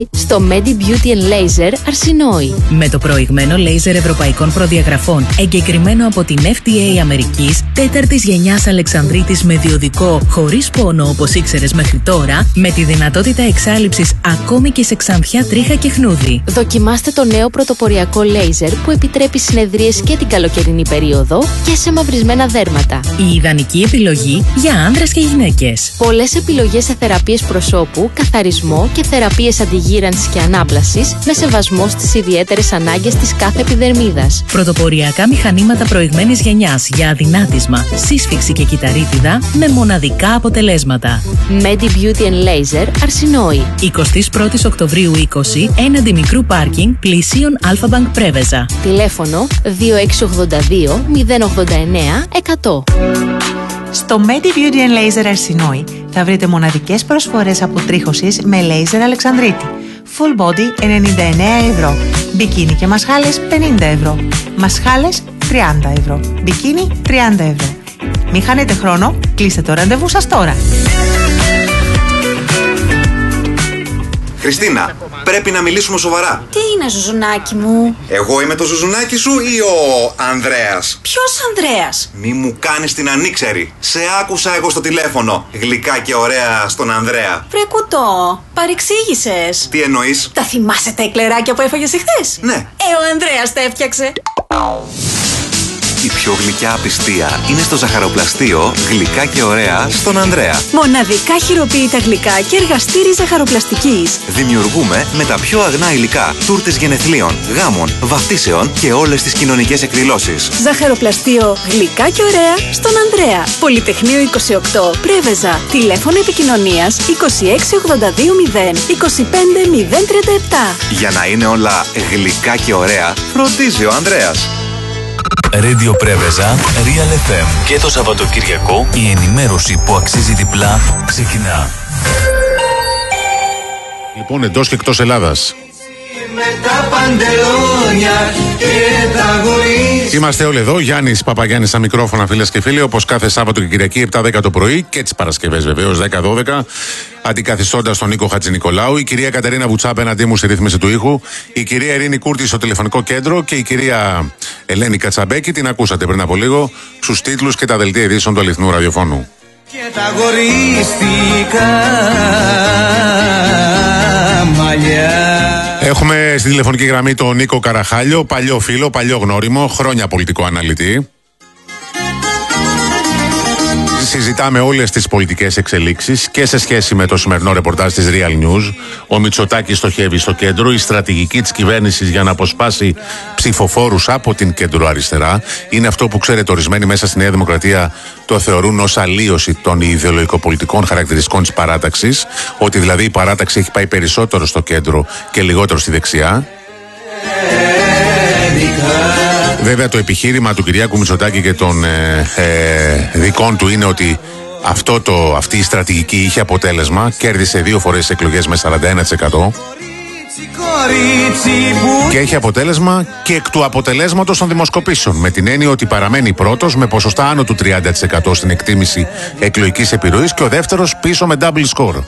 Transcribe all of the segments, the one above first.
Στο Medi Beauty and Laser Αρσινόη. Με το προηγμένο λέιζερ ευρωπαϊκών προδιαγραφών, εγκεκριμένο από την FDA Αμερικής, 4ης γενιάς Αλεξανδρίτης με διοδικό, χωρίς πόνο όπως ήξερες μέχρι τώρα, με τη δυνατότητα εξάλειψης ακόμη και σε ξανθιά, τρίχα και χνούδι. Δοκιμάστε το νέο πρωτοποριακό λέιζερ που επιτρέπει συνεδρίες και την καλοκαιρινή περίοδο και σε μαυρισμένα δέρματα. Η ιδανική επιλογή για άνδρες και γυναίκες. Πολλές επιλογές σε θεραπείες προσώπου, καθαρισμό και θεραπείες αντιγύρανσης και ανάπλασης με σεβασμό στις ιδιαίτερες ανάγκες της κάθε επιδερμίδας. Πρωτοποριακά μηχανήματα προηγμένης γενιάς για αδυνάτισμα, σύσφυξη και κυταρίτιδα με μοναδικά αποτελέσματα. Medi Beauty and Laser Αρσινόη. 21 Οκτωβρίου 20, έναντι μικρού πάρκινγκ πλησίων Αλφα-Bank Πρέβεζα. Τηλέφωνο 2682 089 100. Στο Medi Beauty and Laser Αρσινόη θα βρείτε μοναδικές προσφορές αποτρίχωσης με λέιζερ Αλεξανδρίτη. Full body 99 ευρώ. Μπικίνι και μασχάλες 50 ευρώ. Μασχάλες 30 ευρώ. Μπικίνι 30 ευρώ. Μην χάνετε χρόνο, κλείστε το ραντεβού σας τώρα. Χριστίνα, πρέπει να μιλήσουμε σοβαρά. Τι είναι, Ζουζουνάκι μου? Εγώ είμαι το Ζουζουνάκι σου ή ο Ανδρέας? Ποιος Ανδρέας? Μη μου κάνεις την ανήξερη. Σε άκουσα εγώ στο τηλέφωνο. Γλυκά και ωραία στον Ανδρέα. Βρε κουτό, παρεξήγησες. Τι εννοείς? Τα θυμάσαι τα εκλεράκια που έφαγες εχθές? Ναι. Ο Ανδρέας τα έφτιαξε. Η πιο γλυκιά απιστία είναι στο ζαχαροπλαστείο Γλυκά και ωραία στον Ανδρέα. Μοναδικά χειροποίητα γλυκά και εργαστήρι ζαχαροπλαστικής. Δημιουργούμε με τα πιο αγνά υλικά τούρτες γενεθλίων, γάμων, βαφτίσεων και όλες τις κοινωνικές εκδηλώσεις. Ζαχαροπλαστείο Γλυκά και ωραία στον Ανδρέα. Πολυτεχνείο 28 Πρέβεζα. Τηλέφωνο επικοινωνίας 2682 0 25 037. Για να είναι όλα γλυκά και ωραία, φροντίζει ο Ανδρέας. Radio Πρέβεζα, Real FM. Και το Σαββατοκυριακό η ενημέρωση που αξίζει διπλά ξεκινά. Λοιπόν, εντός και εκτός Ελλάδας. Με τα παντελόνια και τα γουρίς. Είμαστε όλοι εδώ. Γιάννης Παπαγιάννης στα μικρόφωνα, φίλες και φίλοι, όπως κάθε Σάββατο και Κυριακή 7-10 το πρωί και τις Παρασκευές βεβαίως 10-12. Αντικαθιστώντας τον Νίκο Χατζηνικολάου, η κυρία Κατερίνα Βουτσά απέναντί μου στη ρύθμιση του ήχου, η κυρία Ειρήνη Κούρτη στο τηλεφωνικό κέντρο και η κυρία Ελένη Κατσαμπέκη, την ακούσατε πριν από λίγο, στους τίτλους και τα δελτία ειδήσεων του αληθινού ραδιοφώνου. Και τα αγορίστικα μαλλιά. Έχουμε στη τηλεφωνική γραμμή τον Νίκο Καραχάλιο, παλιό φίλο, παλιό γνώριμο, χρόνια πολιτικό αναλυτή. Συζητάμε όλες τις πολιτικές εξελίξεις και σε σχέση με το σημερινό ρεπορτάζ της Real News. Ο Μητσοτάκης στοχεύει στο κέντρο. Η στρατηγική της κυβέρνησης για να αποσπάσει ψηφοφόρους από την κέντρο-αριστερά είναι αυτό που, ξέρετε, ορισμένοι μέσα στη Νέα Δημοκρατία το θεωρούν ως αλλίωση των ιδεολογικοπολιτικών χαρακτηριστικών της παράταξης. Ότι δηλαδή η παράταξη έχει πάει περισσότερο στο κέντρο και λιγότερο στη δεξιά. Βέβαια το επιχείρημα του Κυριάκου Μητσοτάκη και των δικών του είναι ότι αυτή η στρατηγική είχε αποτέλεσμα. Κέρδισε 2 φορές εκλογές με 41% και έχει αποτέλεσμα και εκ του αποτελέσματος των δημοσκοπήσεων, με την έννοια ότι παραμένει πρώτος με ποσοστά άνω του 30% στην εκτίμηση εκλογικής επιρροής και ο δεύτερος πίσω με double score.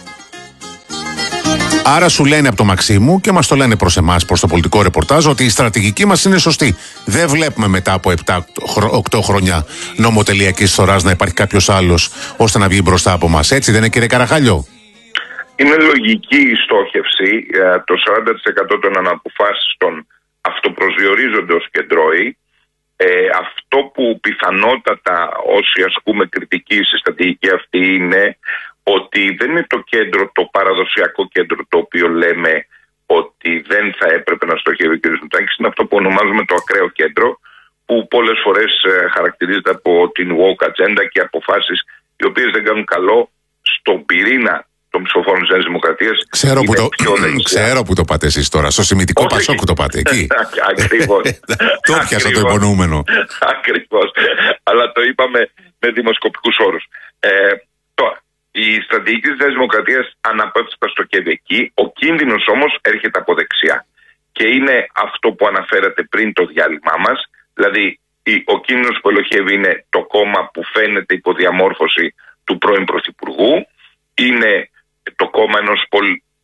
Άρα σου λένε από το Μαξίμου και μας το λένε προς εμάς, προς το πολιτικό ρεπορτάζ, ότι η στρατηγική μας είναι σωστή. Δεν βλέπουμε μετά από 7-8 χρόνια νομοτελειακής φθοράς να υπάρχει κάποιος άλλος ώστε να βγει μπροστά από μας. Έτσι δεν είναι, κύριε Καραχάλιο? Είναι λογική η στόχευση. Το 40% των αναποφάσιστων αυτοπροσδιορίζονται ως κεντρώοι. Αυτό που πιθανότατα όσοι ασκούμε κριτική στη στρατηγική αυτή είναι ότι δεν είναι το κέντρο, το παραδοσιακό κέντρο το οποίο λέμε ότι δεν θα έπρεπε να στοχεύει ο κ. Μητσοτάκης. Είναι αυτό που ονομάζουμε το ακραίο κέντρο, που πολλές φορές χαρακτηρίζεται από την woke agenda και αποφάσεις οι οποίες δεν κάνουν καλό στον πυρήνα των ψηφοφόρων της Νέας Δημοκρατίας. Ξέρω που το πάτε εσείς τώρα, στο σημιτικό Πασόκ το πάτε εκεί. Ακριβώς. Το πιάσα το υπονοούμενο. Ακριβώς. Αλλά το είπαμε με δημοσκοπικούς όρους. Τώρα, η στρατηγική της Νέας Δημοκρατίας αναπέφτει στα στοχεύει εκεί. Ο κίνδυνος όμως έρχεται από δεξιά. Και είναι αυτό που αναφέρατε πριν το διάλειμμα μας. Δηλαδή, ο κίνδυνος που ελοχεύει είναι το κόμμα που φαίνεται υποδιαμόρφωση του πρώην Πρωθυπουργού. Είναι το κόμμα ενός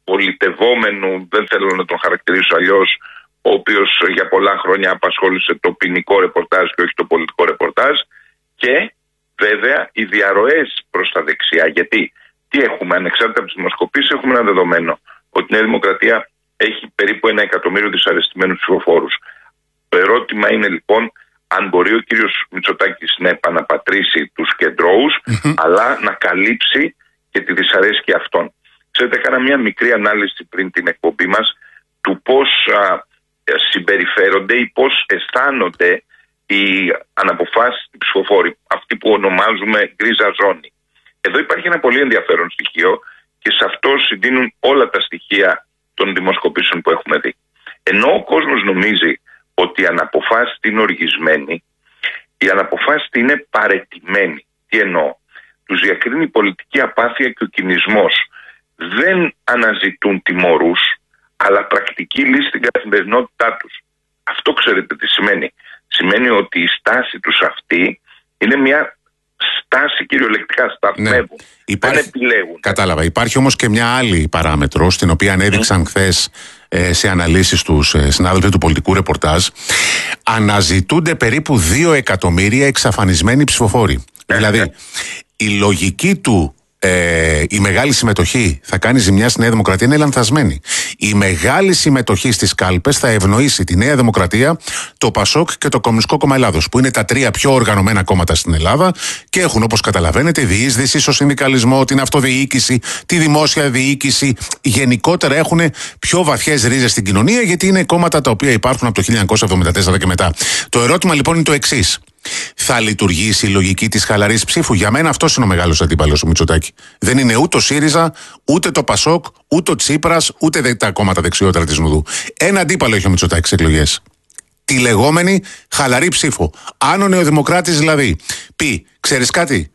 πολιτευόμενου, δεν θέλω να τον χαρακτηρίσω αλλιώς, ο οποίος για πολλά χρόνια απασχόλησε το ποινικό ρεπορτάζ και όχι το πολιτικό ρεπορτάζ, και βέβαια οι διαρροές προς τα δεξιά. Γιατί τι έχουμε, ανεξάρτητα από τις δημοσκοπήσεις, έχουμε ένα δεδομένο ότι η Νέα Δημοκρατία έχει περίπου 1 εκατομμύριο δυσαρεστημένους ψηφοφόρους. Το ερώτημα είναι λοιπόν αν μπορεί ο κύριος Μητσοτάκης να επαναπατρίσει τους κεντρώους, αλλά να καλύψει και τη δυσαρέσκεια αυτών. Ξέρετε, έκανα μια μικρή ανάλυση πριν την εκπομπή μας του πώς συμπεριφέρονται ή πώς αισθάνονται οι αναποφάσεις του ψηφοφόροι, αυτοί που ονομάζουμε γκρίζα ζώνη. Εδώ υπάρχει ένα πολύ ενδιαφέρον στοιχείο και σε αυτό συντείνουν όλα τα στοιχεία των δημοσκοπήσεων που έχουμε δει. Ενώ ο κόσμος νομίζει ότι η αναποφάσιστη είναι οργισμένη, η αναποφάσιστη είναι παραιτημένη. Τι εννοώ? Τους διακρίνει η πολιτική απάθεια και ο κινησμός. Δεν αναζητούν τιμωρούς, αλλά πρακτική λύση στην καθημερινότητά τους. Αυτό ξέρετε τι σημαίνει? Σημαίνει ότι η στάση τους αυτή είναι μια στάση κυριολεκτικά, σταθμεύουν. Δεν επιλέγουν. Κατάλαβα. Υπάρχει όμως και μια άλλη παράμετρο, την οποία ανέδειξαν χθες σε αναλύσεις τους συνάδελφοι του πολιτικού ρεπορτάζ. Αναζητούνται περίπου 2 εκατομμύρια εξαφανισμένοι ψηφοφόροι. Δηλαδή, η λογική του η μεγάλη συμμετοχή θα κάνει ζημιά στη Νέα Δημοκρατία είναι λανθασμένη. Η μεγάλη συμμετοχή στις κάλπες θα ευνοήσει τη Νέα Δημοκρατία, το ΠΑΣΟΚ και το Κομμουνιστικό Κόμμα Ελλάδος, που είναι τα 3 πιο οργανωμένα κόμματα στην Ελλάδα και έχουν, όπως καταλαβαίνετε, διείσδυση στο συνδικαλισμό, την αυτοδιοίκηση, τη δημόσια διοίκηση. Γενικότερα έχουν πιο βαθιές ρίζες στην κοινωνία, γιατί είναι κόμματα τα οποία υπάρχουν από το 1974 και μετά. Το ερώτημα λοιπόν είναι το εξής. Θα λειτουργήσει η λογική της χαλαρής ψήφου? Για μένα αυτός είναι ο μεγάλος αντίπαλος του Μητσοτάκη. Δεν είναι ούτε ο ΣΥΡΙΖΑ, ούτε το ΠΑΣΟΚ, ούτε ο Τσίπρας, ούτε τα κόμματα δεξιότερα της Νουδού. Ένα αντίπαλο έχει ο Μητσοτάκης στις εκλογές. Τη λεγόμενη χαλαρή ψήφο. Αν ο Νεοδημοκράτης δηλαδή πει, ξέρεις κάτι,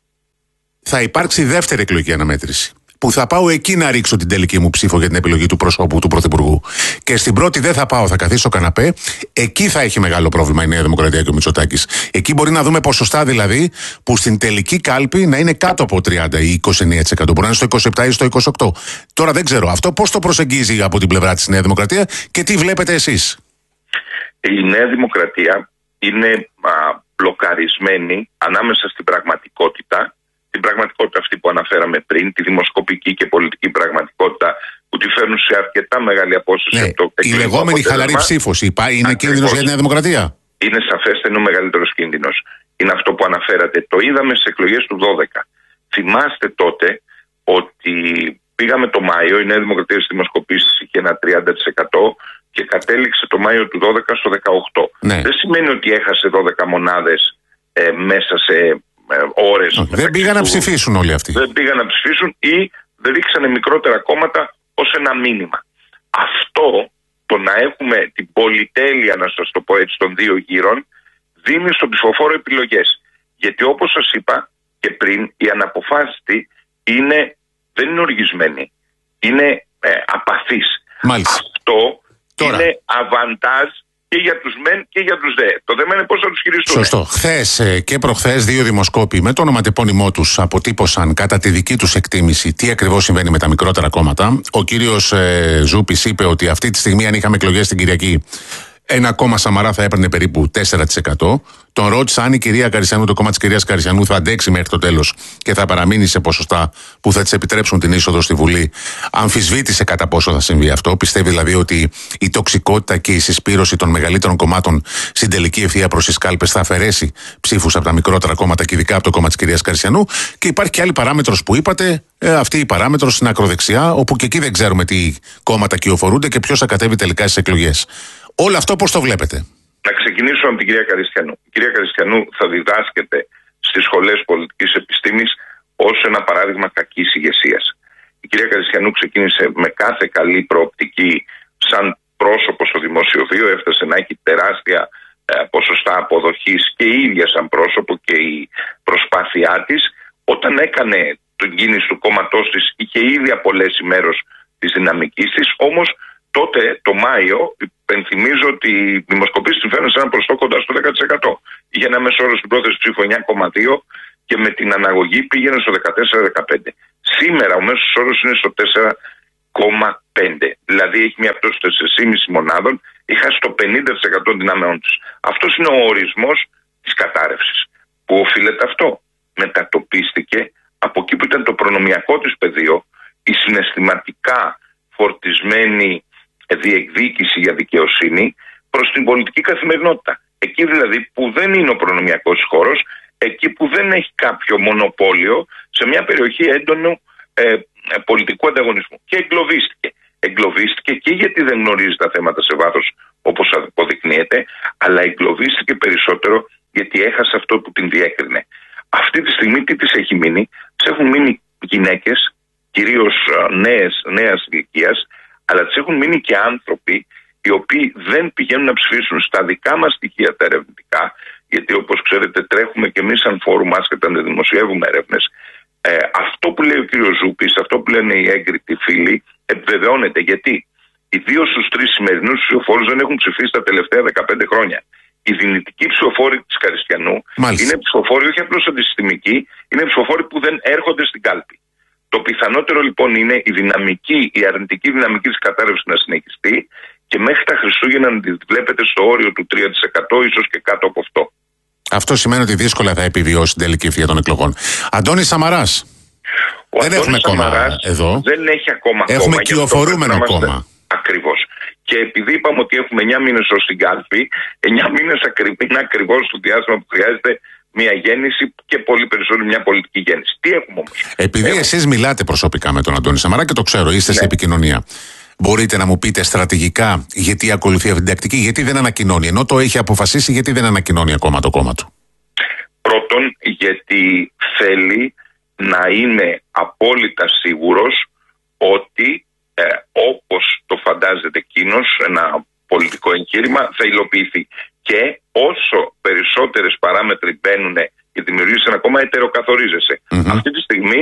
θα υπάρξει δεύτερη εκλογική αναμέτρηση, που θα πάω εκεί να ρίξω την τελική μου ψήφο για την επιλογή του προσώπου του Πρωθυπουργού, και στην πρώτη δεν θα πάω, θα καθίσω στο καναπέ, εκεί θα έχει μεγάλο πρόβλημα η Νέα Δημοκρατία και ο Μητσοτάκης. Εκεί μπορεί να δούμε ποσοστά δηλαδή που στην τελική κάλπη να είναι κάτω από 30 ή 29%. Μπορεί να είναι στο 27 ή στο 28%. Τώρα δεν ξέρω αυτό πώς το προσεγγίζει από την πλευρά της Νέα Δημοκρατία και τι βλέπετε εσείς. Η Νέα Δημοκρατία είναι μπλοκαρισμένη ανάμεσα στην πραγματικότητα. Την πραγματικότητα αυτή που αναφέραμε πριν, τη δημοσκοπική και πολιτική πραγματικότητα που τη φέρνουν σε αρκετά μεγάλη απόσταση. Ναι, από το η λεγόμενη χαλαρή ψήφος είναι κίνδυνος για τη Νέα Δημοκρατία. Είναι σαφέστα, είναι ο μεγαλύτερος κίνδυνος. Είναι αυτό που αναφέρατε. Το είδαμε στις εκλογές του 12. Θυμάστε τότε ότι πήγαμε το Μάιο, η Νέα Δημοκρατία στις δημοσκοπήσεις είχε ένα 30% και κατέληξε το Μάιο του 12 στο 18%. Ναι. Δεν σημαίνει ότι έχασε 12 μονάδες μέσα σε ώρες. Δεν πήγαν να ψηφίσουν όλοι αυτοί. Δεν πήγαν να ψηφίσουν ή δεν ρίξανε μικρότερα κόμματα ως ένα μήνυμα. Αυτό, το να έχουμε την πολυτέλεια, να σας το πω έτσι, των 2 γύρων, δίνει στον ψηφοφόρο επιλογές. Γιατί όπως σας είπα και πριν, η αναποφάσιστη δεν είναι οργισμένη. Είναι απαθής. Μάλιστα. Αυτό είναι αβαντάζ και για τους μεν και για τους δε. Το θέμα είναι πώς θα τους χειριστούν. Σωστό. Χθες και προχθές 2 δημοσκόποι με το ονοματεπώνυμό τους αποτύπωσαν κατά τη δική τους εκτίμηση τι ακριβώς συμβαίνει με τα μικρότερα κόμματα. Ο κύριος Ζούπης είπε ότι αυτή τη στιγμή, αν είχαμε εκλογές την Κυριακή, ένα κόμμα Σαμαρά θα έπαιρνε περίπου 4%. Τον ρώτησα αν η κυρία Καριστιανού, το κόμμα της κυρίας Καριστιανού, θα αντέξει μέχρι το τέλος και θα παραμείνει σε ποσοστά που θα της επιτρέψουν την είσοδο στη Βουλή. Αμφισβήτησε κατά πόσο θα συμβεί αυτό. Πιστεύει δηλαδή ότι η τοξικότητα και η συσπήρωση των μεγαλύτερων κομμάτων στην τελική ευθεία προς τις κάλπες θα αφαιρέσει ψήφους από τα μικρότερα κόμματα και ειδικά από το κόμμα της κυρίας Καριστιανού. Και υπάρχει και άλλη παράμετρος που είπατε, αυτή η παράμετρος στην ακροδεξιά, όπου και εκεί δεν ξέρουμε τι κόμματα κυοφορούνται και ποιος θα κατέβει τελικά στις εκλογές. Όλο αυτό πώς το βλέπετε? Να ξεκινήσω από την κυρία Καριστιανού. Η κυρία Καριστιανού θα διδάσκεται στις σχολές πολιτικής επιστήμης ως ένα παράδειγμα κακής ηγεσίας. Η κυρία Καριστιανού ξεκίνησε με κάθε καλή προοπτική σαν πρόσωπο στο δημοσιοβίο, έφτασε να έχει τεράστια ποσοστά αποδοχής και η ίδια σαν πρόσωπο και η προσπάθειά της. Όταν έκανε την κίνηση του κόμματός της, είχε ήδη απολέσει μέρος της δυναμικής της, όμως τότε το Μάιο, υπενθυμίζω ότι οι δημοσκοπήσεις την φέρνουν σε ένα ποσοστό κοντά στο 10%. Είχε ένα μέσο όρο στην πρόθεση ψήφου 9,2 και με την αναγωγή πήγαινε στο 14-15. Σήμερα ο μέσος όρος είναι στο 4 Δηλαδή έχει μια πτώση 4,5 μονάδων, είχα στο 50% δυνάμεών της. Αυτός είναι ο ορισμός της κατάρρευσης. Που οφείλεται αυτό? Μετατοπίστηκε από εκεί που ήταν το προνομιακό της πεδίο, η συναισθηματικά φορτισμένη διεκδίκηση για δικαιοσύνη, προς την πολιτική καθημερινότητα. Εκεί δηλαδή που δεν είναι ο προνομιακός χώρος, εκεί που δεν έχει κάποιο μονοπόλιο σε μια περιοχή έντονου πολιτικού ανταγωνισμού. Και εγκλωβίστηκε. Εγκλωβίστηκε και γιατί δεν γνωρίζει τα θέματα σε βάθος όπως αποδεικνύεται, αλλά εγκλωβίστηκε περισσότερο γιατί έχασε αυτό που την διέκρινε. Αυτή τη στιγμή τι της έχει μείνει? Της έχουν μείνει γυναίκες, κυρίως νέας ηλικίας, αλλά της έχουν μείνει και άνθρωποι οι οποίοι δεν πηγαίνουν να ψηφίσουν. Στα δικά μας στοιχεία τα ερευνητικά, γιατί όπως ξέρετε τρέχουμε και εμείς σαν φόρουμ άσχετα να δημοσιεύουμε έρευνες, αυτό που λέει ο κύριος Ζούπης, αυτό που λένε οι έγκριτοι φίλοι, επιβεβαιώνεται. Γιατί οι 2 στους 3 σημερινούς ψηφοφόρους δεν έχουν ψηφίσει τα τελευταία 15 χρόνια. Οι δυνητικοί ψηφοφόροι της Καριστιανού είναι ψηφοφόροι όχι απλώς αντισυστημικοί, είναι ψηφοφόροι που δεν έρχονται στην κάλπη. Το πιθανότερο λοιπόν είναι η αρνητική δυναμική της κατάρρευσης να συνεχιστεί και μέχρι τα Χριστούγεννα να τη βλέπετε στο όριο του 3%, ίσως και κάτω από αυτό. Αυτό σημαίνει ότι δύσκολα θα επιβιώσει την τελική ευθεία των εκλογών. Αντώνης Σαμαράς. Δεν έχουμε κόμμα εδώ. Δεν έχει ακόμα κόμμα. Έχουμε κυοφορούμενο κόμμα. Ακριβώς. Και επειδή είπαμε ότι έχουμε 9 μήνες ως την κάλπη, 9 μήνες είναι ακριβώς το διάστημα που χρειάζεται μια γέννηση και πολύ περισσότερο μια πολιτική γέννηση. Τι έχουμε όμως? Επειδή εσείς μιλάτε προσωπικά με τον Αντώνη Σαμαρά και το ξέρω, είστε σε επικοινωνία. Μπορείτε να μου πείτε στρατηγικά γιατί ακολουθεί αυτή την τακτική, γιατί δεν ανακοινώνει? Ενώ το έχει αποφασίσει, γιατί δεν ανακοινώνει ακόμα το κόμμα του? Πρώτον, γιατί θέλει να είναι απόλυτα σίγουρος ότι όπως το φαντάζεται εκείνος, ένα πολιτικό εγχείρημα θα υλοποιηθεί. Και όσο περισσότερες παράμετροι μπαίνουν και δημιουργείς ένα κόμμα, ετεροκαθορίζεσαι. Αυτή τη στιγμή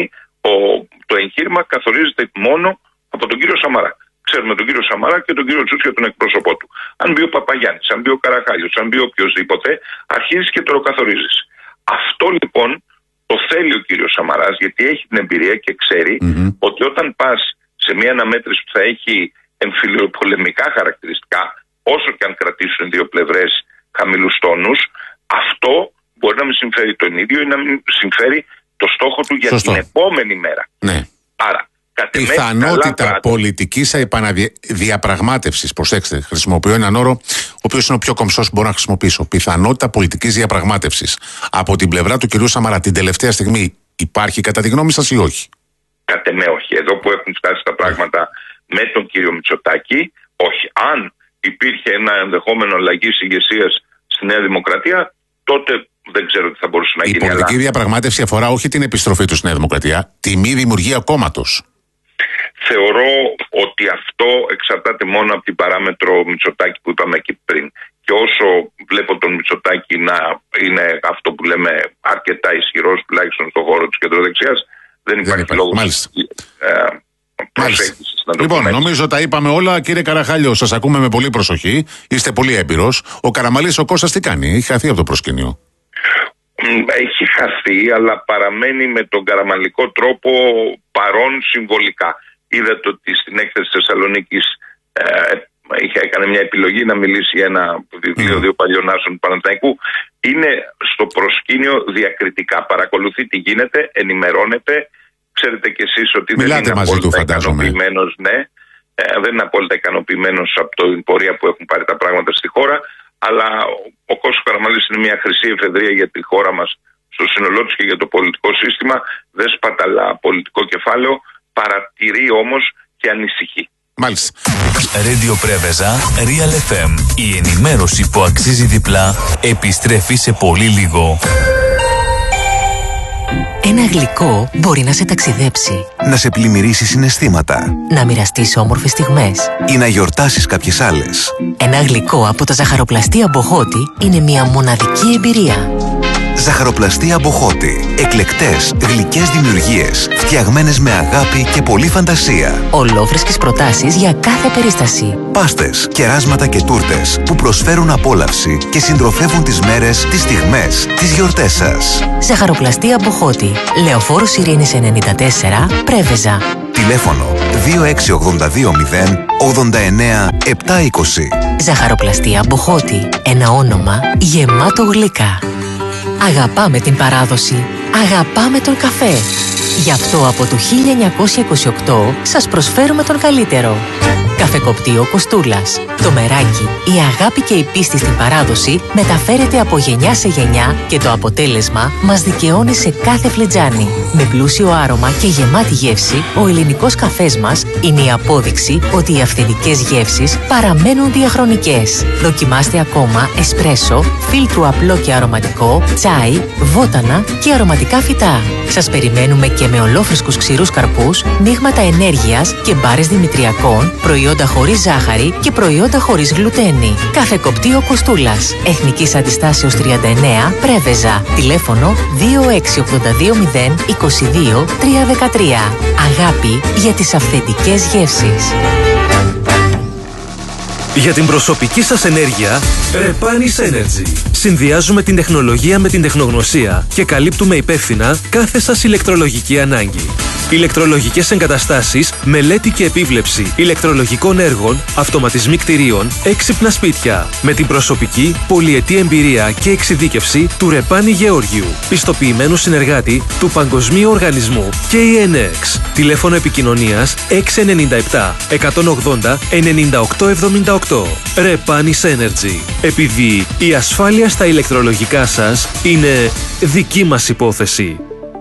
το εγχείρημα καθορίζεται μόνο από τον κύριο Σαμαρά. Ξέρουμε τον κύριο Σαμαρά και τον κύριο Τσούτσια, τον εκπρόσωπό του. Αν μπει ο Παπαγιάννης, αν μπει ο Καραχάλιος, αν μπει οποιοδήποτε, αρχίζει και ετεροκαθορίζεσαι. Αυτό λοιπόν το θέλει ο κύριος Σαμαράς, γιατί έχει την εμπειρία και ξέρει ότι όταν πας σε μια αναμέτρηση που θα έχει εμφυλιοπολεμικά χαρακτηριστικά, όσο και αν κρατήσουν δύο πλευρές χαμηλούς τόνους, αυτό μπορεί να μην συμφέρει τον ίδιο ή να μην συμφέρει το στόχο του για την επόμενη μέρα. Ναι. Άρα, πιθανότητα πολιτικής διαπραγμάτευσης. Προσέξτε, χρησιμοποιώ έναν όρο ο οποίος είναι ο πιο κομψός που μπορώ να χρησιμοποιήσω. Πιθανότητα πολιτικής διαπραγμάτευσης από την πλευρά του κυρίου Σαμαρά την τελευταία στιγμή υπάρχει κατά τη γνώμη σας ή όχι? Κατ' εμέ όχι. Εδώ που έχουν φτάσει τα πράγματα με τον κύριο Μητσοτάκη, όχι. Αν υπήρχε ένα ενδεχόμενο αλλαγής ηγεσίας στη Νέα Δημοκρατία, τότε δεν ξέρω τι θα μπορούσε να γίνει. Η πολιτική διαπραγμάτευση αφορά όχι την επιστροφή του στη Νέα Δημοκρατία, τη μη δημιουργία κόμματος. Θεωρώ ότι αυτό εξαρτάται μόνο από την παράμετρο Μητσοτάκη που είπαμε εκεί πριν. Και όσο βλέπω τον Μητσοτάκη να είναι αυτό που λέμε αρκετά ισχυρός, τουλάχιστον στον χώρο της κεντροδεξιάς, δεν υπάρχει λόγος. Μάλιστα. Λοιπόν, νομίζω τα είπαμε όλα. Κύριε Καραχάλιο, σας ακούμε με πολύ προσοχή. Είστε πολύ έμπειρος. Ο Καραμανλής ο Κώστας τι κάνει? Έχει χαθεί από το προσκήνιο? Έχει χαθεί, αλλά παραμένει με τον καραμανλικό τρόπο παρόν συμβολικά. Είδατε ότι στην έκθεση της Θεσσαλονίκης έκανε μια επιλογή να μιλήσει για ένα βιβλίο δύο παλιών άσων του Παναθηναϊκού. Είναι στο προσκήνιο διακριτικά. Παρακολουθεί τι γίνεται, ενημερώνεται. Ξέρετε κι εσείς ότι μιλάτε δεν είναι απόλυτα ικανοποιημένος. Ναι, δεν είναι απόλυτα ικανοποιημένος από την πορεία που έχουν πάρει τα πράγματα στη χώρα. Αλλά ο Κώστας Καραμανλής είναι μια χρυσή εφεδρεία για τη χώρα μας στο σύνολό της και για το πολιτικό σύστημα. Δεν σπαταλά πολιτικό κεφάλαιο, παρατηρεί όμως και ανησυχεί. Μάλιστα. Radio Πρέβεζα, Real FM. Η ενημέρωση που αξίζει διπλά επιστρέφει σε πολύ λίγο. Ένα γλυκό μπορεί να σε ταξιδέψει, να σε πλημμυρίσει συναισθήματα, να μοιραστείς όμορφες στιγμές ή να γιορτάσεις κάποιες άλλες. Ένα γλυκό από τα ζαχαροπλαστεία Μποχώτη είναι μια μοναδική εμπειρία. Ζαχαροπλαστεία Μποχώτη. Εκλεκτές, γλυκές δημιουργίες, φτιαγμένες με αγάπη και πολλή φαντασία. Ολόφρεσκες προτάσεις για κάθε περίσταση. Πάστες, κεράσματα και τούρτες που προσφέρουν απόλαυση και συντροφεύουν τις μέρες, τις στιγμές, τις γιορτές σας. Ζαχαροπλαστεία Μποχώτη. Λεωφόρος Ειρήνης 94, Πρέβεζα. Τη Τηλέφωνο 26820 89 720. Ζαχαροπλαστεία Μποχώτη. Ένα όνομα γεμάτο γλυκά. Αγαπάμε την παράδοση. Αγαπάμε τον καφέ. Γι' αυτό από το 1928 σας προσφέρουμε τον καλύτερο. Καφεκοπτείο Κοστούλας. Το μεράκι, η αγάπη και η πίστη στην παράδοση μεταφέρεται από γενιά σε γενιά και το αποτέλεσμα μας δικαιώνει σε κάθε φλιτζάνι. Με πλούσιο άρωμα και γεμάτη γεύση, ο ελληνικός καφές μας είναι η απόδειξη ότι οι αυθεντικές γεύσεις παραμένουν διαχρονικές. Δοκιμάστε ακόμα εσπρέσο, φίλτρου απλό και αρωματικό, τσάι, βότανα και αρωματικά φυτά. Σας περιμένουμε και με ολόφρεσκους ξηρούς καρπούς, μείγματα ενέργειας και μπάρες δημητριακών, προϊόντα χωρίς ζάχαρη και προϊόντα χωρίς γλουτένη. Καφεκοπτείο Κοστούλας. Εθνικής Αντιστάσεως 39, Πρέβεζα. Τηλέφωνο 26820 22 313. Αγάπη για τις αυθεντικές γεύσεις. Για την προσωπική σας ενέργεια, Repanis Energy. Συνδυάζουμε την τεχνολογία με την τεχνογνωσία και καλύπτουμε υπεύθυνα κάθε σας ηλεκτρολογική ανάγκη. Ηλεκτρολογικές εγκαταστάσεις, μελέτη και επίβλεψη ηλεκτρολογικών έργων, αυτοματισμοί κτηρίων, έξυπνα σπίτια. Με την προσωπική, πολυετή εμπειρία και εξειδίκευση του Ρεπάνι Γεώργιου, πιστοποιημένου συνεργάτη του Παγκοσμίου Οργανισμού KNX. Τηλέφωνο επικοινωνίας 697 180 9878. Repanis Energy. Επειδή η ασφάλεια στα ηλεκτρολογικά σας είναι δική μας υπόθεση.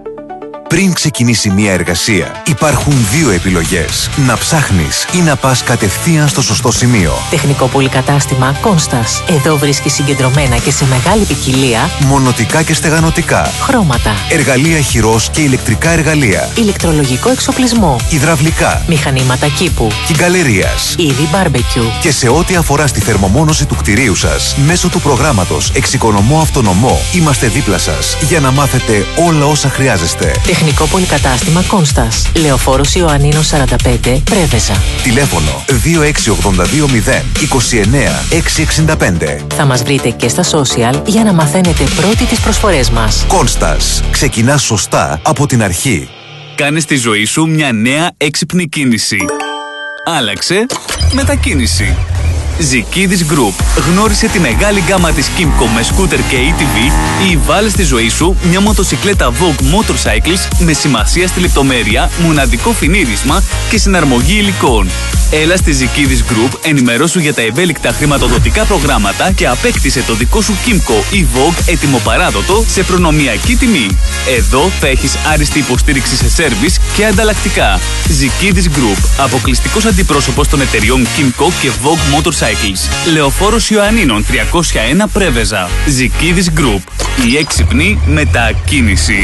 Πριν ξεκινήσει μια εργασία, υπάρχουν δύο επιλογές. Να ψάχνεις ή να πας κατευθείαν στο σωστό σημείο. Τεχνικό πολυκατάστημα Κόνστας. Εδώ βρίσκεις συγκεντρωμένα και σε μεγάλη ποικιλία μονοτικά και στεγανοτικά, χρώματα, εργαλεία χειρός και ηλεκτρικά εργαλεία, ηλεκτρολογικό εξοπλισμό, υδραυλικά, μηχανήματα κήπου, κυγκαλερίας, είδη μπάρμπεκιου. Και σε ό,τι αφορά στη θερμομόνωση του κτηρίου σας, μέσω του προγράμματος Εξοικονομώ Αυτονομώ, είμαστε δίπλα σας για να μάθετε όλα όσα χρειάζεστε. Τεχνικό πολυκατάστημα Κόνστας. Λεωφόρος Ιωαννίνων 45, Πρέβεζα. Τηλέφωνο 26820 29 665. Θα μας βρείτε και στα social για να μαθαίνετε πρώτοι τις προσφορές μας. Κόνστας. Ξεκινά σωστά από την αρχή. Κάνε στη ζωή σου μια νέα έξυπνη κίνηση. Άλλαξε μετακίνηση. Ζικίδης Group. Γνώρισε τη μεγάλη γκάμα της Kimco με σκούτερ και ATV ή βάλε στη ζωή σου μια μοτοσικλέτα Vogue Motorcycles με σημασία στη λεπτομέρεια, μοναδικό φινίρισμα και συναρμογή υλικών. Έλα στη Ζικίδης Group, ενημερώσου για τα ευέλικτα χρηματοδοτικά προγράμματα και απέκτησε το δικό σου Kimco ή Vogue ετοιμοπαράδοτο σε προνομιακή τιμή. Εδώ θα έχεις άριστη υποστήριξη σε σέρβις και ανταλλακτικά. Ζικίδης Group. Αποκλειστικός αντιπρόσωπος των εταιριών Kimco και Vogue Motorcycles. Λεωφόρος Ιωαννίνων 301 Πρέβεζα. Ζικίδης Group. Η έξυπνη μετακίνηση.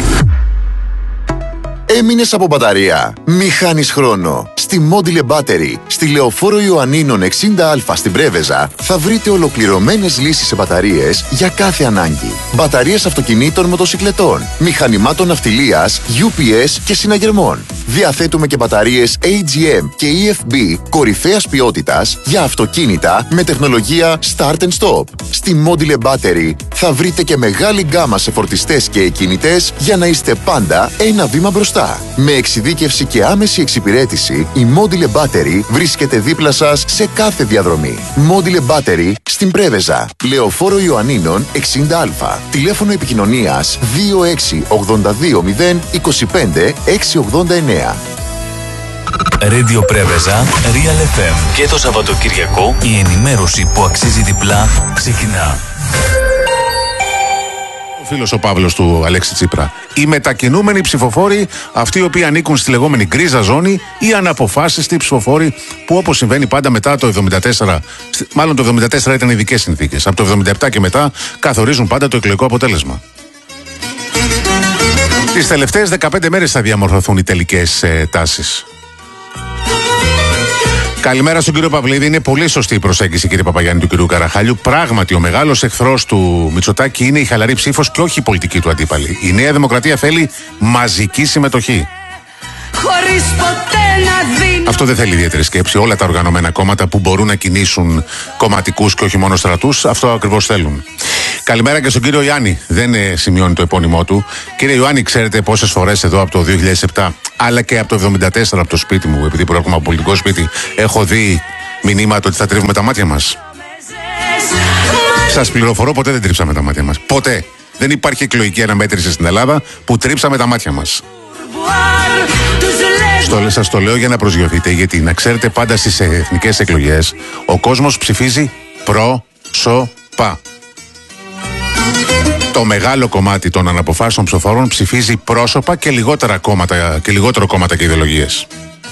Έμεινες από μπαταρία? Μη χάνεις χρόνο. Στη Module Battery, στη Λεωφόρο Ιωαννίνων 60Α στην Πρέβεζα, θα βρείτε ολοκληρωμένες λύσεις σε μπαταρίες για κάθε ανάγκη. Μπαταρίες αυτοκινήτων, μοτοσικλετών, μηχανημάτων ναυτιλίας, UPS και συναγερμών. Διαθέτουμε και μπαταρίες AGM και EFB κορυφαίας ποιότητας για αυτοκίνητα με τεχνολογία Start and Stop. Στη Module Battery θα βρείτε και μεγάλη γκάμα σε φορτιστές και εκκινητές για να είστε πάντα ένα βήμα μπροστά. Με εξειδίκευση και άμεση εξυπηρέτηση, η Module Battery βρίσκεται δίπλα σας σε κάθε διαδρομή. Module Battery στην Πρέβεζα, Λεωφόρο Ιωαννίνων 60Α. Τηλέφωνο επικοινωνίας 26820 25 689. Radio Πρέβεζα, Real FM. Και το Σαββατοκυριακό η ενημέρωση που αξίζει διπλά ξεκινά. Ο φίλος ο Παύλος του Αλέξη Τσίπρα. Οι μετακινούμενοι ψηφοφόροι, αυτοί οι οποίοι ανήκουν στη λεγόμενη γκρίζα ζώνη, ή αναποφάσιστοι ψηφοφόροι που, όπως συμβαίνει πάντα μετά το 74, μάλλον το 74 ήταν ειδικές συνθήκες. Από το 77 και μετά καθορίζουν πάντα το εκλογικό αποτέλεσμα. Τις τελευταίες 15 μέρες θα διαμορφωθούν οι τελικές τάσεις. Καλημέρα στον κύριο Παυλίδη. Είναι πολύ σωστή η προσέγγιση, κύριε Παπαγιάννη, του κυρίου Καραχάλιου. Πράγματι, ο μεγάλος εχθρός του Μητσοτάκη είναι η χαλαρή ψήφος και όχι η πολιτική του αντίπαλη. Η Νέα Δημοκρατία θέλει μαζική συμμετοχή. Χωρίς ποτέ να δίνω. Αυτό δεν θέλει ιδιαίτερη σκέψη. Όλα τα οργανωμένα κόμματα που μπορούν να κινήσουν κομματικούς και όχι μόνο στρατούς, αυτό ακριβώς θέλουν. Καλημέρα και στον κύριο Ιάννη. Δεν σημειώνει το επώνυμό του. Κύριε Ιωάννη, ξέρετε πόσες φορές εδώ από το 2007 αλλά και από το 1974 από το σπίτι μου, επειδή προέρχομαι από πολιτικό σπίτι, έχω δει μηνύματα ότι θα τρίβουμε τα μάτια μας? Σας πληροφορώ, ποτέ δεν τρίψαμε τα μάτια μας. Ποτέ. Δεν υπάρχει εκλογική αναμέτρηση στην Ελλάδα που τρίψαμε τα μάτια μας. Σας το λέω για να προσγειωθείτε, γιατί να ξέρετε, πάντα στις εθνικές εκλογές ο κόσμος ψηφίζει πρόσωπα. Το μεγάλο κομμάτι των αναποφάσεων ψηφοφόρων ψηφίζει πρόσωπα και λιγότερο κόμματα και ιδεολογίες.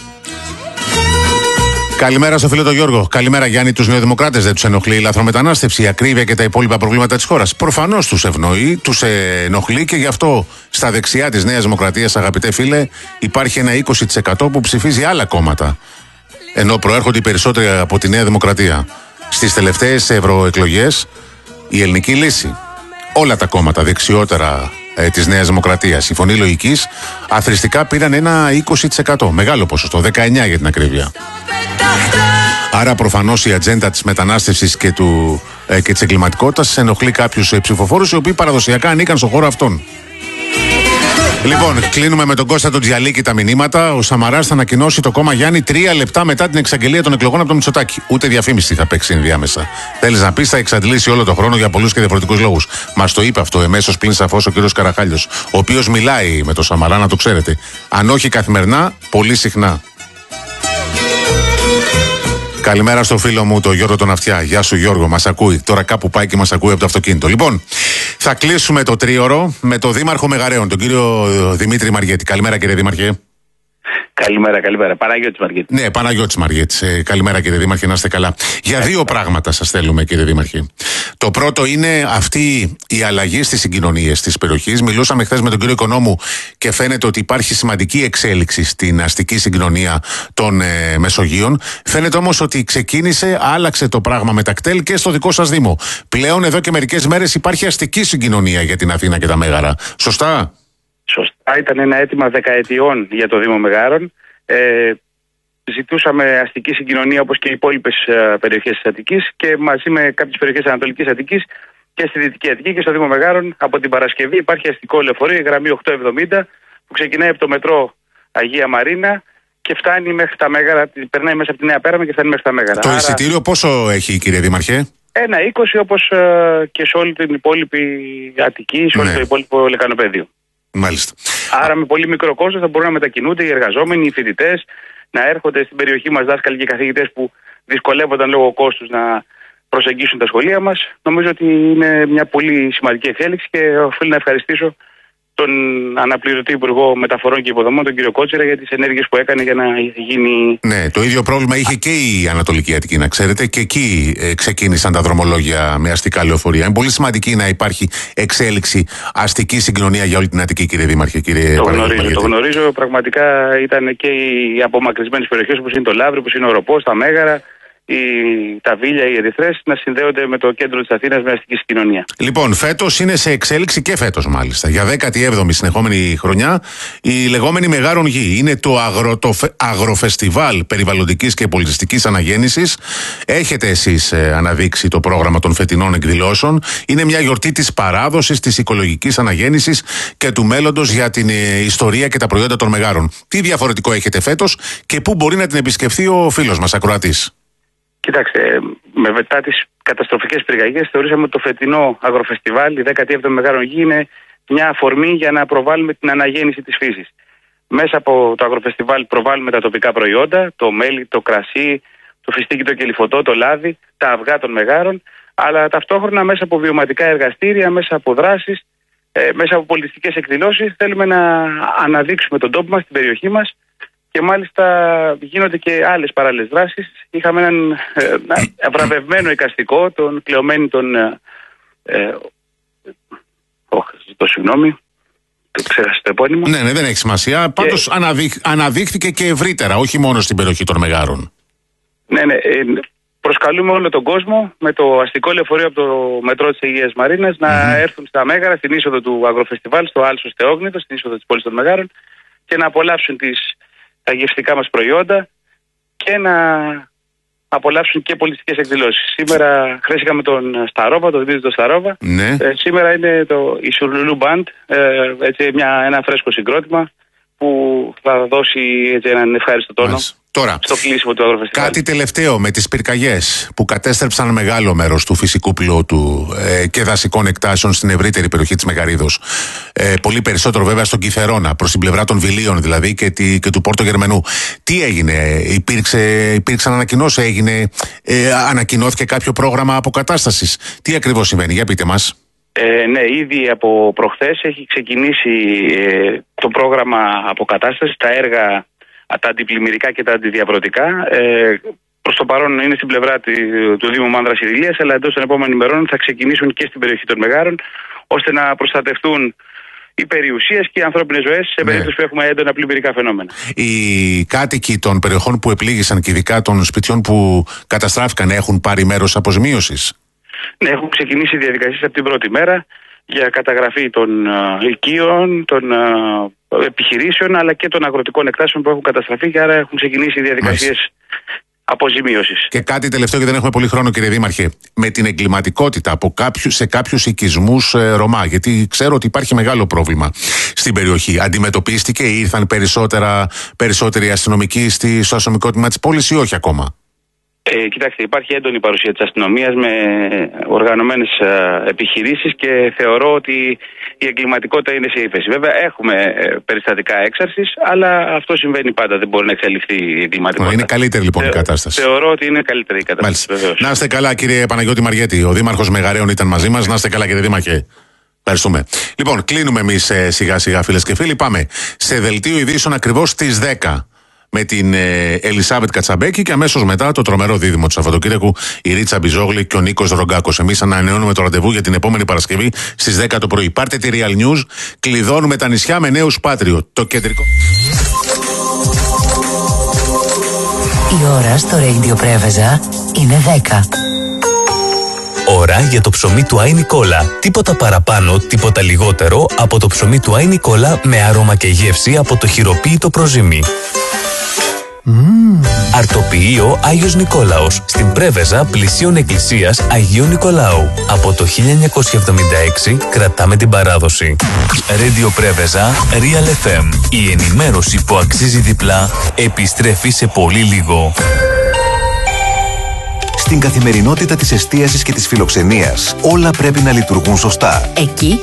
Καλημέρα στο φίλο τον Γιώργο. Καλημέρα, Γιάννη. Τους νεοδημοκράτες δεν τους ενοχλεί η λαθρομετανάστευση, η ακρίβεια και τα υπόλοιπα προβλήματα της χώρας? Προφανώς τους ευνοεί, τους ενοχλεί και γι' αυτό στα δεξιά της Νέας Δημοκρατίας, αγαπητέ φίλε, υπάρχει ένα 20% που ψηφίζει άλλα κόμματα. Ενώ προέρχονται οι περισσότεροι από τη Νέα Δημοκρατία. Στις τελευταίες ευρωεκλογές, η Ελληνική Λύση, όλα τα κόμματα δεξιότερα της Νέας Δημοκρατίας, η Φωνή Λογικής, αθροιστικά πήραν ένα 20%. Μεγάλο ποσοστό, 19% για την ακρίβεια. Άρα προφανώς η ατζέντα της μετανάστευσης και της εγκληματικότητας ενοχλεί κάποιους ψηφοφόρους οι οποίοι παραδοσιακά ανήκαν στον χώρο αυτόν. Λοιπόν, κλείνουμε με τον Κώστα τον Τζιαλίκη τα μηνύματα. Ο Σαμαράς θα ανακοινώσει το κόμμα, Γιάννη, 3 λεπτά μετά την εξαγγελία των εκλογών από το Μητσοτάκη. Ούτε διαφήμιση θα παίξει ενδιάμεσα. Θέλεις να πεις, θα εξαντλήσει όλο τον χρόνο για πολλούς και διαφορετικούς λόγους. Μας το είπε αυτό εμέσως πλην σαφώς ο κ. Καραχάλιος, ο οποίος μιλάει με τον Σαμαρά, να το ξέρετε. Αν όχι καθημερινά, πολύ συχνά. Καλημέρα στο φίλο μου, τον Γιώργο τον Αυτιά. Γεια σου, Γιώργο, μας ακούει. Τώρα κάπου πάει και μας ακούει από το αυτοκίνητο. Λοιπόν, θα κλείσουμε το τρίωρο με τον Δήμαρχο Μεγαρέων, τον κύριο Δημήτρη Μαριέτη. Καλημέρα, κύριε Δήμαρχε. Καλημέρα. Παναγιώτης Μαριέτης. Ναι, Παναγιώτης Μαριέτης. Καλημέρα, κύριε Δήμαρχε, να είστε καλά. Για δύο πράγματα σας θέλουμε, κύριε Δήμαρχε. Το πρώτο είναι αυτή η αλλαγή στις συγκοινωνίες της περιοχής. Μιλούσαμε χθες με τον κύριο Οικονόμου και φαίνεται ότι υπάρχει σημαντική εξέλιξη στην αστική συγκοινωνία των Μεσογείων. Φαίνεται όμως ότι άλλαξε το πράγμα με τα κτέλ και στο δικό σας Δήμο. Πλέον εδώ και μερικές μέρες υπάρχει αστική συγκοινωνία για την Αθήνα και τα Μέγαρα. Σωστά? Σωστά, ήταν ένα αίτημα δεκαετιών για το Δήμο Μεγάρων. Ζητούσαμε αστική συγκοινωνία όπως και οι υπόλοιπες περιοχές της Αττικής και μαζί με κάποιες περιοχές της Ανατολικής Αττικής και στη Δυτική Αττική και στο Δήμο Μεγάρων. Από την Παρασκευή υπάρχει αστικό λεωφορείο, η γραμμή 870, που ξεκινάει από το μετρό Αγία Μαρίνα και φτάνει μέχρι τα Μέγαρα, περνάει μέσα από τη Νέα Πέραμα και φτάνει μέχρι τα Μέγαρα. Το εισιτήριο πόσο έχει, κύριε Δήμαρχε? 1,20 όπως και σε όλη την υπόλοιπη Αττική, σε όλο το υπόλοιπο λεκανοπέδιο. Μάλιστα. Άρα με πολύ μικρό κόστος θα μπορούν να μετακινούνται οι εργαζόμενοι, οι φοιτητές, να έρχονται στην περιοχή μας δάσκαλοι και καθηγητές που δυσκολεύονταν λόγω κόστους να προσεγγίσουν τα σχολεία μας. Νομίζω ότι είναι μια πολύ σημαντική εξέλιξη και οφείλω να ευχαριστήσω τον αναπληρωτή Υπουργό Μεταφορών και Υποδομών, τον κύριο Κότσιρα, για τις ενέργειες που έκανε για να γίνει. Ναι, το ίδιο πρόβλημα είχε και η Ανατολική Αττική, να ξέρετε, και εκεί ξεκίνησαν τα δρομολόγια με αστικά λεωφορεία. Είναι πολύ σημαντική να υπάρχει εξέλιξη αστική συγκοινωνία για όλη την Αττική, κύριε Δήμαρχε, κύριε Παναγιώτη. Το γνωρίζω. Πραγματικά ήταν και οι απομακρυσμένες περιοχές όπως είναι το Λαύριο, όπως είναι ο Ροπός, τα Μέγαρα, τα Βίλια, οι Ερυθρές να συνδέονται με το κέντρο της Αθήνας με αστική συγκοινωνία. Λοιπόν, φέτος είναι σε εξέλιξη και φέτος μάλιστα. Για 17η συνεχόμενη χρονιά η λεγόμενη Μεγάρων Γη. Είναι το αγροφεστιβάλ περιβαλλοντικής και πολιτιστικής αναγέννησης. Έχετε εσείς αναδείξει το πρόγραμμα των φετινών εκδηλώσεων. Είναι μια γιορτή της παράδοσης, της οικολογικής αναγέννησης και του μέλλοντος για την ιστορία και τα προϊόντα των Μεγάρων. Τι διαφορετικό έχετε φέτος και πού μπορεί να την επισκεφθεί ο φίλος μας ακροατής? Κοιτάξτε, μετά τις καταστροφικές πυρκαγιές θεωρήσαμε ότι το φετινό αγροφεστιβάλ, η 17η Μεγάρων Γη, είναι μια αφορμή για να προβάλλουμε την αναγέννηση της φύσης. Μέσα από το αγροφεστιβάλ προβάλλουμε τα τοπικά προϊόντα, το μέλι, το κρασί, το φιστίκι, το κελυφωτό, το λάδι, τα αυγά των Μεγάρων, αλλά ταυτόχρονα μέσα από βιωματικά εργαστήρια, μέσα από δράσεις, μέσα από πολιτιστικές εκδηλώσεις θέλουμε να αναδείξουμε τον τόπο μας, την περιοχή μας. Και μάλιστα γίνονται και άλλες παράλληλες δράσεις. Είχαμε έναν βραβευμένο εικαστικό, τον Κλεωμένη τον... ζητώ συγγνώμη, το ξέχασα το επώνυμο. Ναι, δεν έχει σημασία. Πάντως αναδείχθηκε και ευρύτερα, όχι μόνο στην περιοχή των Μεγάρων. Ναι. Προσκαλούμε όλο τον κόσμο με το αστικό λεωφορείο από το μετρό της Αγίας Μαρίνας να έρθουν στα Μέγαρα, στην είσοδο του αγροφεστιβάλ, στο Άλσος Θεόγνητος, στην είσοδο της πόλης των Μεγάρων και να απολαύσουν τα γευστικά μας προϊόντα και να απολαύσουν και πολιτιστικές εκδηλώσεις. Σήμερα, χθες είχαμε τον Σταρόβα, τον Δημήτρη τον Σταρόβα. Ναι. Σήμερα είναι η Σουρλουλού Μπαντ, ένα φρέσκο συγκρότημα που θα δώσει έναν ευχάριστο τόνο. Τώρα, στο κλείσιμο του Αγροφεστιβάλ. Κάτι τελευταίο με τις πυρκαγιές που κατέστρεψαν μεγάλο μέρος του φυσικού πλούτου και δασικών εκτάσεων στην ευρύτερη περιοχή της Μεγαρίδος. Πολύ περισσότερο βέβαια στον Κιθερώνα, προς την πλευρά των Βιλίων δηλαδή και του Πόρτο Γερμανού. Τι έγινε, υπήρξαν ανακοινώσεις, ανακοινώθηκε κάποιο πρόγραμμα αποκατάστασης? Τι ακριβώς συμβαίνει, για πείτε μας. Ναι, ήδη από προχθές έχει ξεκινήσει το πρόγραμμα αποκατάστασης, τα έργα, τα αντιπλημμυρικά και τα αντιδιαβρωτικά. Προς το παρόν είναι στην πλευρά του Δήμου Μάνδρας Ηρηλίας, αλλά εντός των επόμενων ημερών θα ξεκινήσουν και στην περιοχή των Μεγάρων, ώστε να προστατευτούν οι περιουσίες και οι ανθρώπινες ζωές σε περίπτωση που έχουμε έντονα πλημμυρικά φαινόμενα. Οι κάτοικοι των περιοχών που επλήγησαν και ειδικά των σπιτιών που καταστράφηκαν έχουν πάρει μέρος αποζημίωσης? Ναι, έχουν ξεκινήσει διαδικασίες από την πρώτη μέρα για καταγραφή των οικείων, των επιχειρήσεων αλλά και των αγροτικών εκτάσεων που έχουν καταστραφεί, και άρα έχουν ξεκινήσει οι διαδικασίες αποζημίωσης. Και κάτι τελευταίο, γιατί δεν έχουμε πολύ χρόνο, κύριε Δήμαρχε. Με την εγκληματικότητα σε κάποιους οικισμούς Ρωμά, γιατί ξέρω ότι υπάρχει μεγάλο πρόβλημα στην περιοχή. Αντιμετωπίστηκε ή ήρθαν περισσότεροι αστυνομικοί στο αστυνομικό τμήμα της πόλης ή όχι ακόμα? Κοιτάξτε, υπάρχει έντονη παρουσία της αστυνομίας με οργανωμένες επιχειρήσεις και θεωρώ ότι η εγκληματικότητα είναι σε ύφεση. Βέβαια έχουμε περιστατικά έξαρσης, αλλά αυτό συμβαίνει πάντα, δεν μπορεί να εξελιχθεί η εγκληματικότητα. Είναι καλύτερη λοιπόν η κατάσταση. Θεωρώ ότι είναι καλύτερη η κατάσταση. Να είστε καλά, κύριε Παναγιώτη Μαριέτη. Ο Δήμαρχος Μεγαρέων ήταν μαζί μας. Να είστε καλά, κύριε Δήμαρχε. Ευχαριστούμε. Λοιπόν, κλείνουμε εμείς σιγά σιγά, φίλες και φίλοι. Πάμε σε δελτίο ειδήσεων ακριβώς στις 10. Με την Ελισάβετ Κατσαμπέκη και αμέσως μετά το τρομερό δίδυμο του Σαββατοκύριακου, η Ρίτσα Μπιζόγλη και ο Νίκος Ρογκάκος. Εμείς ανανεώνουμε το ραντεβού για την επόμενη Παρασκευή στις 10 το πρωί. Πάρτε τη Real News, κλειδώνουμε τα νησιά με νέους Patriot. Το κεντρικό. Η ώρα στο Radio Πρέβεζα είναι 10. Ώρα για το ψωμί του Άι Νικόλα. Τίποτα παραπάνω, τίποτα λιγότερο από το ψωμί του Άι Νικόλα με άρωμα και γεύση από το χειροποίητο προζύμι. Αρτοποιείο Άγιος Νικόλαος στην Πρέβεζα πλησίων εκκλησίας Αγίου Νικολάου. Από το 1976 κρατάμε την παράδοση. Radio Πρέβεζα, Real FM. Η ενημέρωση που αξίζει διπλά επιστρέφει σε πολύ λίγο. Στην καθημερινότητα της εστίασης και της φιλοξενίας όλα πρέπει να λειτουργούν σωστά. Εκεί